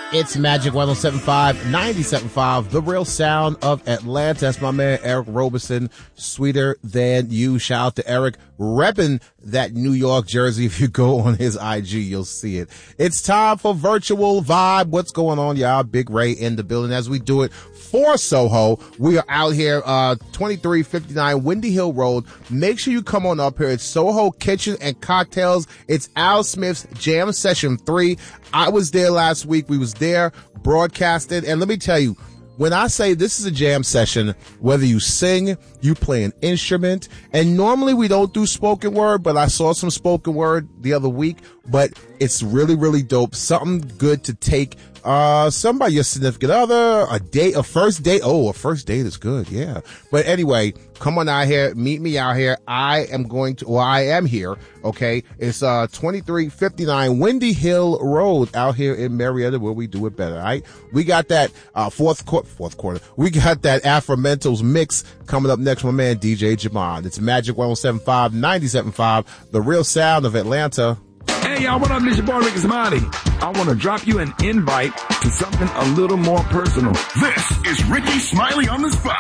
It's Magic 107.5, 97.5, the real sound of Atlanta. That's my man, Eric Roberson, sweeter than you. Shout out to Eric, repping that New York jersey. If you go on his IG, you'll see it. It's time for Virtual Vibe. What's going on, y'all? Big Ray in the building as we do it for Soho. We are out here, 2359 Windy Hill Road. Make sure you come on up here. It's Soho Kitchen and Cocktails. It's Al Smith's Jam Session 3. I was there last week. We was there, broadcasted. And let me tell you, when I say this is a jam session, whether you sing, you play an instrument, and normally we don't do spoken word, but I saw some spoken word the other week, but it's really, really dope. Something good to take, somebody, your significant other, a first date. Oh, a first date is good. Yeah. But anyway, come on out here, meet me out here. I am here. Okay. It's, 2359 Windy Hill Road out here in Marietta where we do it better. All right. We got that, fourth quarter. We got that Afromentals mix coming up next. My man, DJ Jamon. It's Magic 107.5, 97.5, the real sound of Atlanta. Hey, y'all, what up? This your boy, Ricky Smiley. I want to drop you an invite to something a little more personal. This is Ricky Smiley on the spot.